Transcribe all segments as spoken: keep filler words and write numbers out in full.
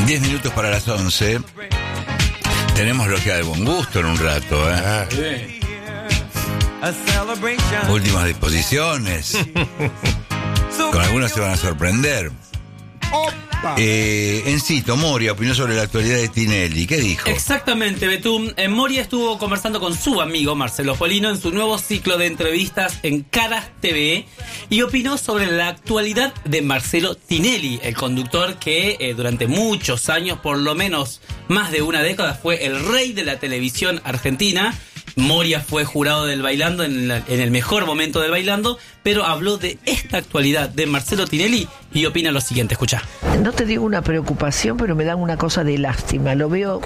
Diez minutos para las once. Tenemos lo que da de buen gusto en un rato, ¿eh? Ah. Últimas disposiciones. Con algunos se van a sorprender. Eh, Encito, Moria opinó sobre la actualidad de Tinelli. ¿Qué dijo? Exactamente, Betún. En Moria estuvo conversando con su amigo Marcelo Polino en su nuevo ciclo de entrevistas en Caras T V y opinó sobre la actualidad de Marcelo Tinelli, el conductor que eh, durante muchos años, por lo menos más de una década, fue el rey de la televisión argentina. Moria fue jurado del Bailando en, la, en el mejor momento del Bailando, pero habló de esta actualidad de Marcelo Tinelli y opina lo siguiente, escuchá. No te digo una preocupación, pero me dan una cosa de lástima. Lo veo...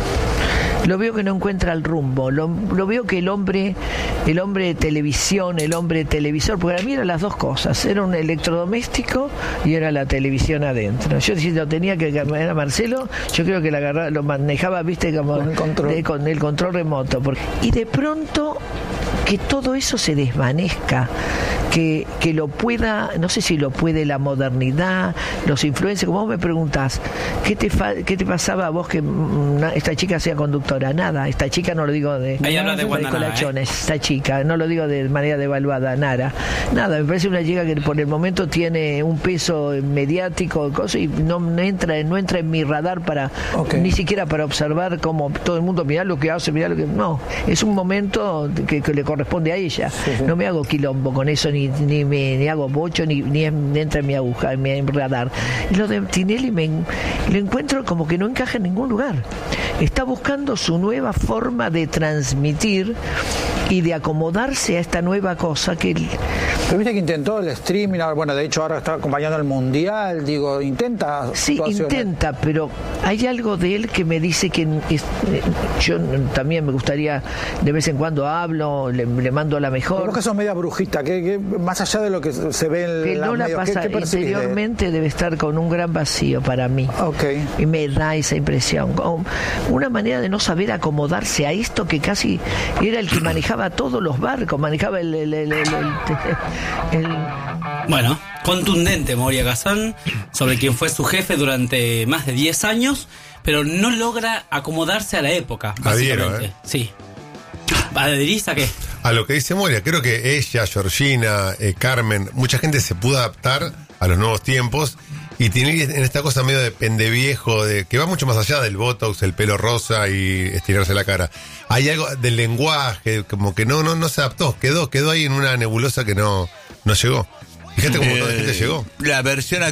Lo veo que no encuentra el rumbo, lo, lo veo que el hombre, el hombre de televisión, el hombre de televisor, porque para mí eran las dos cosas, era un electrodoméstico y era la televisión adentro. Yo si lo tenía que era Marcelo, yo creo que la agarraba, lo manejaba, viste, como con el control, de, con el control remoto. Porque, y de pronto que todo eso se desvanezca, que, que lo pueda, no sé si lo puede la modernidad, los influencers, como vos me preguntás, ¿qué te, fa, qué te pasaba a vos que una, esta chica sea conductora? Nada, esta chica no lo digo de, Ahí habla de, de colachones, ¿eh? Esta chica, no lo digo de manera devaluada, nada, nada, me parece una chica que por el momento tiene un peso mediático cosa, y no, no entra, no entra en mi radar para, okay. Ni siquiera para observar cómo todo el mundo, mirá lo que hace, mirá lo que, no, es un momento que, que le corresponde a ella, sí, sí. No me hago quilombo con eso, ni, ni me ni hago bocho, ni, ni, ni entra en mi aguja, en mi radar. Y lo de Tinelli me, lo encuentro como que no encaja en ningún lugar. Está buscando su nueva forma de transmitir y de acomodarse a esta nueva cosa que... Pero viste que intentó el streaming, bueno, de hecho ahora está acompañando el mundial, digo, intenta... Sí, intenta, pero hay algo de él que me dice que... Es, yo también me gustaría, de vez en cuando hablo, le, le mando la mejor... Pero vos que sos media brujista, que, que más allá de lo que se ve en que la no la medio, pasa, ¿qué, qué interiormente de... debe estar con un gran vacío para mí. Okay. Y me da esa impresión. Una manera de no saber acomodarse a esto que casi era el que manejaba todos los barcos, manejaba el... el, el, el, el, el... Bueno, contundente Moria Kazan sobre quien fue su jefe durante más de diez años, pero no logra acomodarse a la época. Adhiero, ¿eh? Sí. ¿Adherís a qué? A lo que dice Moria, creo que ella, Georgina, eh, Carmen, mucha gente se pudo adaptar a los nuevos tiempos y tiene en esta cosa medio de pendeviejo, de, que va mucho más allá del botox, el pelo rosa y estirarse la cara. Hay algo del lenguaje, como que no, no, no se adaptó, quedó, quedó ahí en una nebulosa que no, no llegó. Fíjate cómo toda la gente llegó. La versión